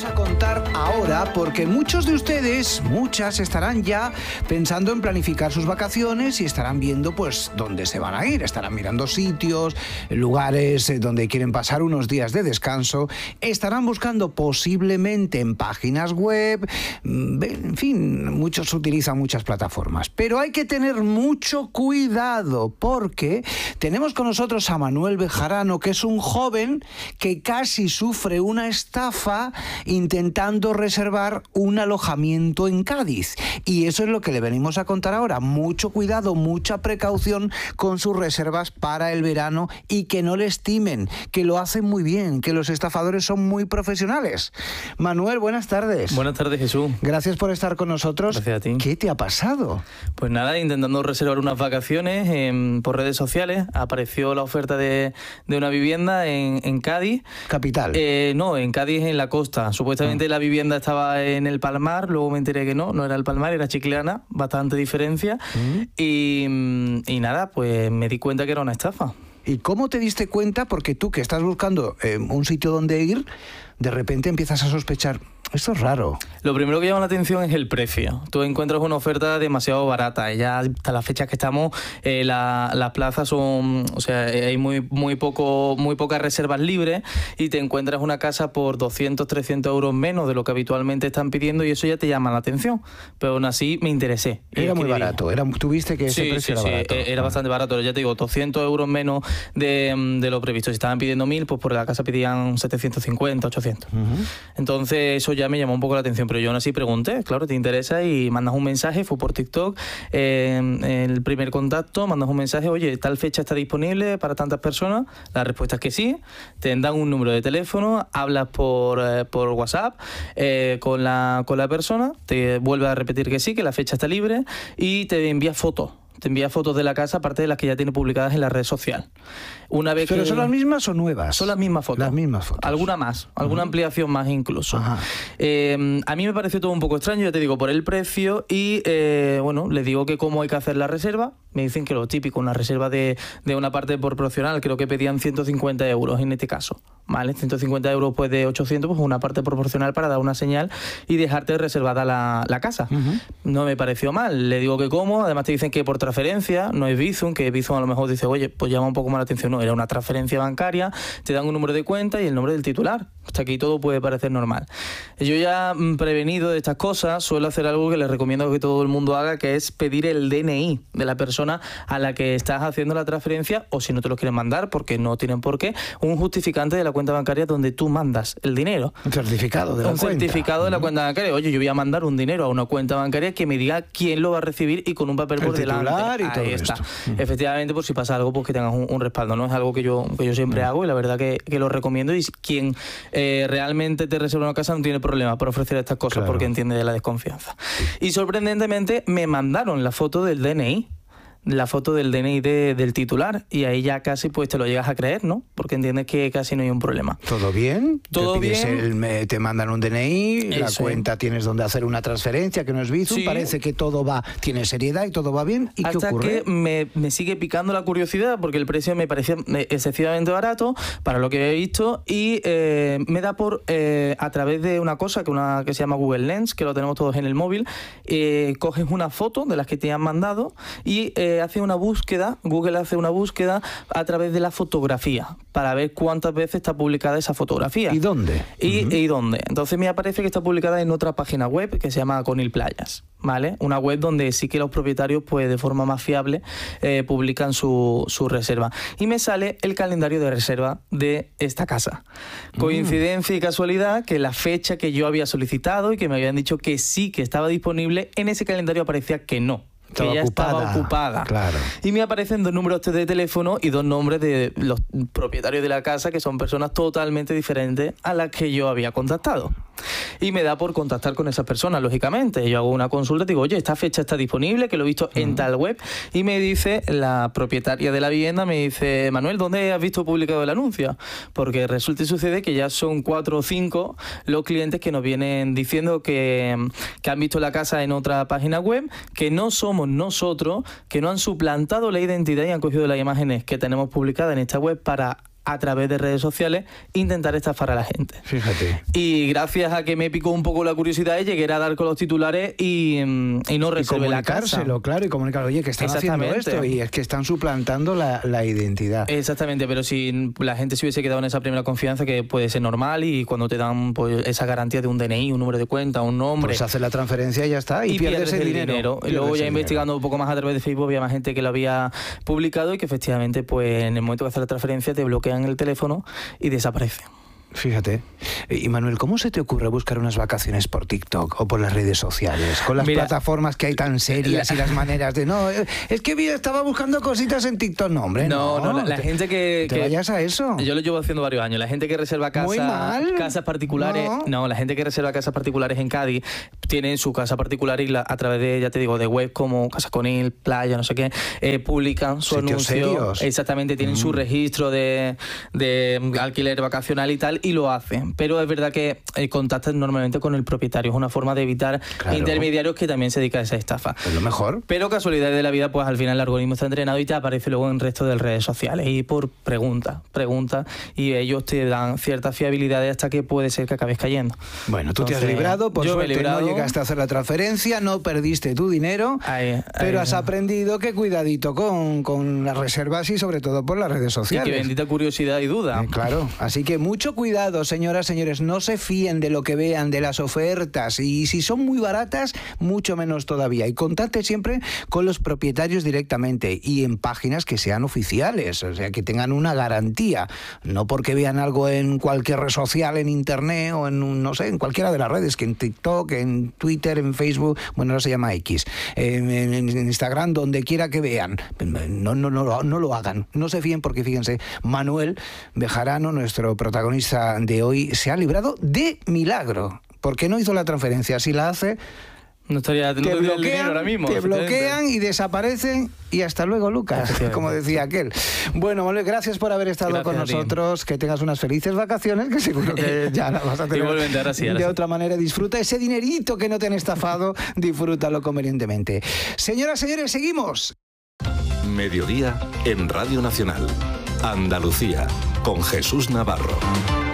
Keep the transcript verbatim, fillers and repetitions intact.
a contar ahora porque muchos de ustedes, muchas, estarán ya pensando en planificar sus vacaciones y estarán viendo pues dónde se van a ir. Estarán mirando sitios, lugares donde quieren pasar unos días de descanso. Estarán buscando posiblemente en páginas web. En fin, muchos utilizan muchas plataformas. Pero hay que tener mucho cuidado porque tenemos con nosotros a Manuel Bejarano, que es un joven que casi sufre una estafa intentando reservar un alojamiento en Cádiz. Y eso es lo que le venimos a contar ahora. Mucho cuidado, mucha precaución con sus reservas para el verano y que no le estimen, que lo hacen muy bien, que los estafadores son muy profesionales. Manuel, buenas tardes. Buenas tardes, Jesús. Gracias por estar con nosotros. Gracias a ti. ¿Qué te ha pasado? Pues nada, intentando reservar unas vacaciones eh, por redes sociales, apareció la oferta de, de una vivienda en, en Cádiz. ¿Capital? Eh, no, en Cádiz, en la costa. Supuestamente ah. la vivienda estaba en el Palmar, luego me enteré que no, no era el Palmar, era Chiclana, bastante diferencia. Mm. Y, y nada, pues me di cuenta que era una estafa. ¿Y cómo te diste cuenta? Porque tú, que estás buscando eh, un sitio donde ir, de repente empiezas a sospechar, esto es raro. Lo primero que llama la atención es el precio. Tú encuentras una oferta demasiado barata. Ya hasta las fechas que estamos, eh, la, las plazas son, o sea, hay muy muy poco muy pocas reservas libres y te encuentras una casa por doscientos, trescientos euros menos de lo que habitualmente están pidiendo y eso ya te llama la atención. Pero aún así me interesé. Era muy barato. Era, ¿Tuviste que ese sí, precio sí, era barato? Sí, era ah. bastante barato. Ya te digo, doscientos euros menos de, de lo previsto. Si estaban pidiendo mil, pues por la casa pedían setecientos cincuenta, ochocientos. Uh-huh. Entonces eso ya me llamó un poco la atención, pero yo aún así pregunté, claro, te interesa y mandas un mensaje, fue por TikTok, eh, el primer contacto, mandas un mensaje, oye, tal fecha está disponible para tantas personas, la respuesta es que sí, te dan un número de teléfono, hablas por, eh, por WhatsApp eh, con, la, con la persona, te vuelve a repetir que sí, que la fecha está libre y te envía fotos. Te envía fotos de la casa, aparte de las que ya tiene publicadas en la red social. Una vez ¿Pero que... son las mismas o nuevas? Son las mismas fotos. Las mismas fotos. Alguna más, alguna uh-huh. ampliación más incluso. Ajá. Eh, a mí me pareció todo un poco extraño, ya te digo, por el precio y, eh, bueno, les digo que cómo hay que hacer la reserva. Me dicen que lo típico, una reserva de, de una parte proporcional, creo que pedían ciento cincuenta euros en este caso. ¿Vale? ciento cincuenta euros pues de ochocientos, pues una parte proporcional para dar una señal y dejarte reservada la, la casa. Uh-huh. No me pareció mal. Le digo que cómo, además te dicen que por transferencia, no es Bizum, que Bizum a lo mejor dice, oye, pues llama un poco más la atención. No, era una transferencia bancaria, te dan un número de cuenta y el nombre del titular. Hasta aquí todo puede parecer normal. Yo ya prevenido de estas cosas, suelo hacer algo que les recomiendo que todo el mundo haga, que es pedir el D N I de la persona a la que estás haciendo la transferencia, o si no te lo quieren mandar, porque no tienen por qué, un justificante de la cuenta bancaria donde tú mandas el dinero. Un certificado de la un cuenta. Un certificado de la cuenta bancaria. Oye, yo voy a mandar un dinero a una cuenta bancaria que me diga quién lo va a recibir y con un papel el por delante. Y todo Ahí está. Esto. Efectivamente, por si pasa algo, pues que tengas un, un respaldo. No es algo que yo, que yo siempre hago y la verdad que, que lo recomiendo. Y quien eh, realmente te reserva una casa no tiene problema por ofrecer estas cosas, claro, porque entiende de la desconfianza. Y sorprendentemente me mandaron la foto del D N I. La foto del D N I de, del titular y ahí ya casi pues te lo llegas a creer, ¿no? Porque entiendes que casi no hay un problema. ¿Todo bien? Todo te pides bien. El, me, te mandan un D N I, Eso, la cuenta ¿eh? Tienes donde hacer una transferencia que no es Bizum, sí. Parece que todo va, tiene seriedad y todo va bien. ¿Y hasta qué ocurre? que me, me sigue picando la curiosidad porque el precio me parecía excesivamente barato para lo que había visto y eh, me da por, eh, a través de una cosa que, una, que se llama Google Lens, que lo tenemos todos en el móvil, eh, coges una foto de las que te han mandado y eh, haces una búsqueda. Google hace una búsqueda a través de la fotografía para ver cuántas veces está publicada esa fotografía. ¿Y dónde? Y, uh-huh. y dónde. Entonces me aparece que está publicada en otra página web que se llama Conil Playas, ¿vale? Una web donde sí que los propietarios, pues de forma más fiable, eh, publican su, su reserva. Y me sale el calendario de reserva de esta casa. Coincidencia mm. y casualidad que la fecha que yo había solicitado y que me habían dicho que sí que estaba disponible, en ese calendario aparecía que no. Que estaba ya ocupada. estaba ocupada. Claro. Y me aparecen dos números de teléfono y dos nombres de los propietarios de la casa, que son personas totalmente diferentes a las que yo había contactado. Y me da por contactar con esas personas, lógicamente. Yo hago una consulta y digo, oye, esta fecha está disponible, que lo he visto uh-huh. en tal web. Y me dice, la propietaria de la vivienda me dice, Manuel, ¿dónde has visto publicado el anuncio? Porque resulta y sucede que ya son cuatro o cinco los clientes que nos vienen diciendo que, que han visto la casa en otra página web, que no somos nosotros, que no han suplantado la identidad y han cogido las imágenes que tenemos publicadas en esta web para a través de redes sociales intentar estafar a la gente. Fíjate. Y gracias a que me picó un poco la curiosidad, llegué a dar con los titulares y, y no reservé la casa. Comunicárselo, claro, y comunicar, oye, que están haciendo esto y es que están suplantando la, la identidad. Exactamente, pero si la gente se hubiese quedado en esa primera confianza, que puede ser normal, y cuando te dan pues esa garantía de un D N I, un número de cuenta, un nombre... Pues hace la transferencia y ya está, y, y pierdes, pierdes el dinero. dinero. Y luego ya investigando un poco más a través de Facebook, había más gente que lo había publicado y que efectivamente pues en el momento que haces la transferencia te bloquean el teléfono y desaparece. Fíjate. Y Manuel, ¿cómo se te ocurre buscar unas vacaciones por TikTok o por las redes sociales? Con las Mira, plataformas que hay tan serias y las maneras de... No, es que estaba buscando cositas en TikTok. No, hombre, no. No, no, la, la te, gente que... Te que, vayas a eso. Yo lo llevo haciendo varios años. La gente que reserva casa, Muy mal. casas particulares... No. no, la gente que reserva casas particulares en Cádiz tiene su casa particular y la, a través de, ya te digo, de web como Casa Conil, Playa, no sé qué, eh, publican su anuncio. Serios. Exactamente, tienen mm. su registro de, de alquiler vacacional y tal, y lo hacen. Pero es verdad que eh, contactan normalmente con el propietario. Es una forma de evitar claro. intermediarios que también se dedican a esa estafa. Es lo mejor. Pero casualidad de la vida, pues al final el algoritmo está entrenado y te aparece luego en el resto de redes sociales. Y por pregunta, pregunta, y ellos te dan ciertas fiabilidades hasta que puede ser que acabes cayendo. Bueno, tú Entonces, te has librado, por suerte librado. no llegaste a hacer la transferencia, no perdiste tu dinero, ahí, ahí, pero has aprendido que cuidadito con, con las reservas y sobre todo por las redes sociales. Y que bendita curiosidad y duda. Eh, claro, así que mucho cuidado, señoras, señores, no se fíen de lo que vean, de las ofertas, y si son muy baratas, mucho menos todavía. Y contacte siempre con los propietarios directamente y en páginas que sean oficiales, o sea, que tengan una garantía, no porque vean algo en cualquier red social, en internet o en, no sé, en cualquiera de las redes, que en TikTok, en Twitter, en Facebook, bueno, ahora se llama X, en, en, en Instagram, donde quiera que vean. No, no, no, no lo hagan, no se fíen, porque fíjense, Manuel Bejarano, nuestro protagonista de hoy, se ha librado de milagro, porque no hizo la transferencia. Si la hace, no estaría, te no bloquean, el dinero ahora mismo, te bloquean y desaparecen, y hasta luego, Lucas, como decía aquel. Bueno, Manuel, gracias por haber estado gracias con nosotros, que tengas unas felices vacaciones, que seguro que ya las vas a tener. Igualmente, ahora sí, ahora de sí. otra manera. Disfruta ese dinerito que no te han estafado, disfrútalo convenientemente. Señoras, señores, seguimos. Mediodía en Radio Nacional, Andalucía, con Jesús Navarro.